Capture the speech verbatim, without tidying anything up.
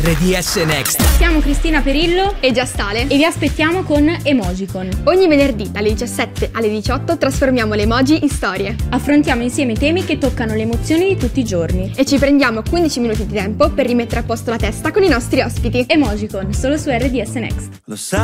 R D S Next. Siamo Cristina Perillo e Giastale e vi aspettiamo con Emojicon. Ogni venerdì dalle diciassette alle diciotto trasformiamo le emoji in storie. Affrontiamo insieme temi che toccano le emozioni di tutti i giorni e ci prendiamo quindici minuti di tempo per rimettere a posto la testa con i nostri ospiti. Emojicon, solo su R D S Next. Lo sai